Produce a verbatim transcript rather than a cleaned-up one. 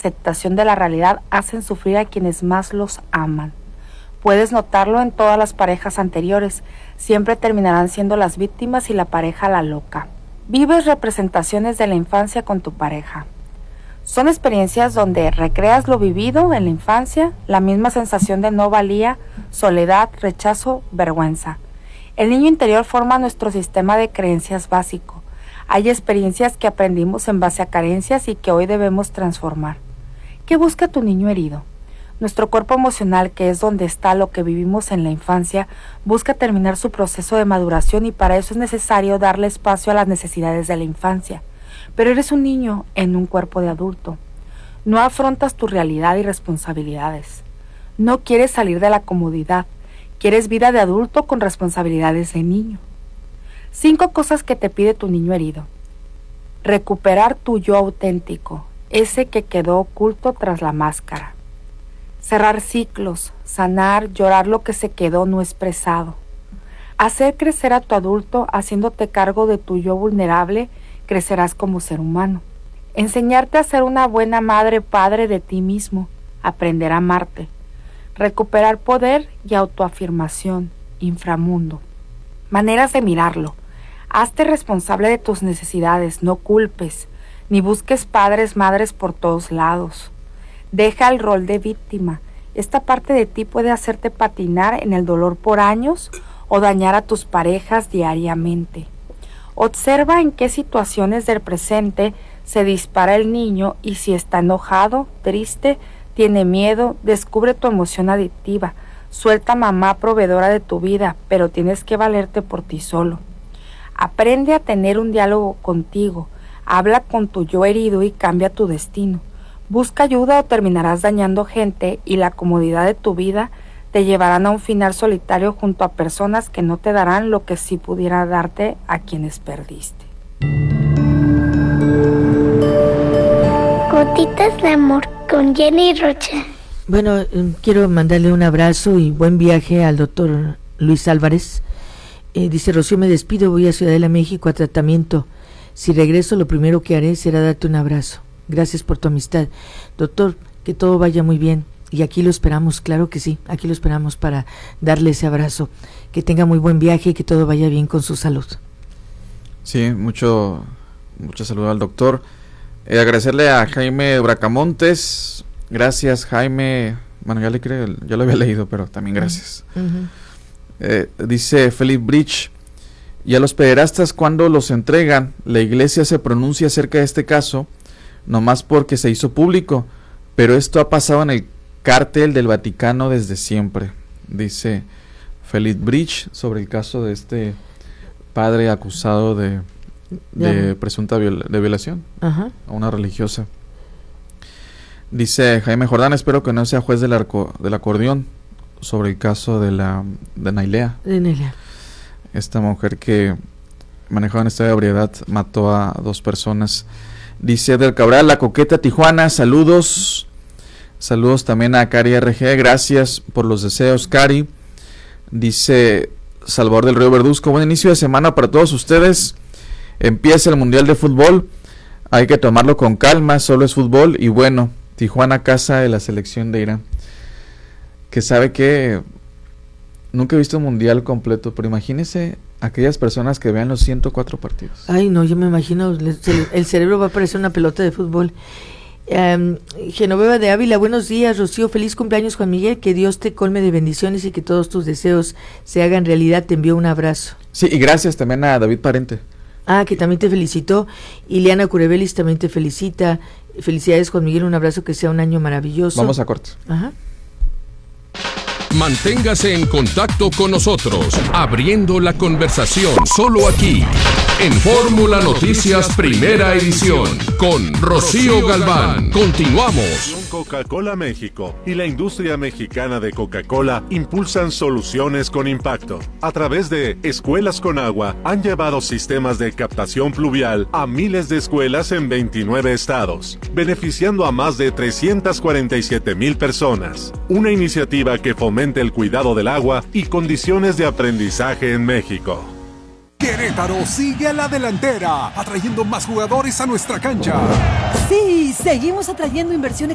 aceptación de la realidad hacen sufrir a quienes más los aman. Puedes notarlo en todas las parejas anteriores, siempre terminarán siendo las víctimas y la pareja la loca. Vives representaciones de la infancia con tu pareja. Son experiencias donde recreas lo vivido en la infancia, la misma sensación de no valía, soledad, rechazo, vergüenza. El niño interior forma nuestro sistema de creencias básico. Hay experiencias que aprendimos en base a carencias y que hoy debemos transformar. ¿Qué busca tu niño herido? Nuestro cuerpo emocional, que es donde está lo que vivimos en la infancia, busca terminar su proceso de maduración y para eso es necesario darle espacio a las necesidades de la infancia. Pero eres un niño en un cuerpo de adulto. No afrontas tu realidad y responsabilidades. No quieres salir de la comodidad. Quieres vida de adulto con responsabilidades de niño. Cinco cosas que te pide tu niño herido. Recuperar tu yo auténtico, ese que quedó oculto tras la máscara. Cerrar ciclos, sanar, llorar lo que se quedó no expresado. Hacer crecer a tu adulto haciéndote cargo de tu yo vulnerable, crecerás como ser humano. Enseñarte a ser una buena madre, padre de ti mismo, aprender a amarte. Recuperar poder y autoafirmación, inframundo. Maneras de mirarlo. Hazte responsable de tus necesidades, no culpes, ni busques padres, madres por todos lados. Deja el rol de víctima. Esta parte de ti puede hacerte patinar en el dolor por años o dañar a tus parejas diariamente. Observa en qué situaciones del presente se dispara el niño y si está enojado, triste, tiene miedo, descubre tu emoción adictiva. Suelta mamá proveedora de tu vida, pero tienes que valerte por ti solo. Aprende a tener un diálogo contigo. Habla con tu yo herido y cambia tu destino. Busca ayuda o terminarás dañando gente y la comodidad de tu vida te llevarán a un final solitario junto a personas que no te darán lo que sí pudiera darte a quienes perdiste. Gotitas de amor con Jenny Rocha. Bueno, eh, quiero mandarle un abrazo y buen viaje al doctor Luis Álvarez. Eh, dice, Rocío, me despido, voy a Ciudad de México a tratamiento. Si regreso, lo primero que haré será darte un abrazo. Gracias por tu amistad. Doctor, que todo vaya muy bien. Y aquí lo esperamos, claro que sí, aquí lo esperamos para darle ese abrazo. Que tenga muy buen viaje y que todo vaya bien con su salud. Sí, mucho, mucho saludo al doctor. Eh, agradecerle a Jaime Bracamontes. Gracias, Jaime. Bueno, ya le creo, ya lo había leído, pero también gracias. Uh-huh. Eh, dice Felipe Bridge, y a los pederastas, cuando los entregan, la iglesia se pronuncia acerca de este caso, nomás porque se hizo público, pero esto ha pasado en el cártel del Vaticano desde siempre, dice Felipe Bridge sobre el caso de este padre acusado de, de presunta viol- de violación uh-huh. a una religiosa. Dice Jaime Jordán, espero que no sea juez del, arco, del acordeón sobre el caso de la de Nailea. De Nailea. Esta mujer que manejaba en estado de ebriedad mató a dos personas. Dice Edel Cabral, La Coqueta, Tijuana, saludos. Saludos también a Cari R G, gracias por los deseos, Cari. Dice Salvador del Río Verduzco, buen inicio de semana para todos ustedes. Empieza el Mundial de Fútbol, hay que tomarlo con calma, solo es fútbol y bueno, Tijuana, casa de la selección de Irán. Que sabe que nunca he visto un mundial completo, pero imagínese aquellas personas que vean los ciento cuatro partidos. Ay, no, yo me imagino, el cerebro va a parecer una pelota de fútbol. Um, Genoveva de Ávila, buenos días, Rocío, feliz cumpleaños, Juan Miguel, que Dios te colme de bendiciones y que todos tus deseos se hagan realidad, te envío un abrazo. Sí, y gracias también a David Parente. Ah, que también te felicitó. Ileana Curebelis también te felicita. Felicidades, Juan Miguel, un abrazo, que sea un año maravilloso. Vamos a corte. Ajá. Manténgase en contacto con nosotros, abriendo la conversación, solo aquí, en Fórmula Noticias Primera Edición, con Rocío Galván. Continuamos. Coca-Cola México y la industria mexicana de Coca-Cola impulsan soluciones con impacto. A través de Escuelas con Agua, han llevado sistemas de captación pluvial a miles de escuelas en veintinueve estados, beneficiando a más de trescientas cuarenta y siete mil personas. Una iniciativa que fomenta el cuidado del agua y condiciones de aprendizaje en México. Querétaro sigue a la delantera, atrayendo más jugadores a nuestra cancha. Sí, seguimos atrayendo inversiones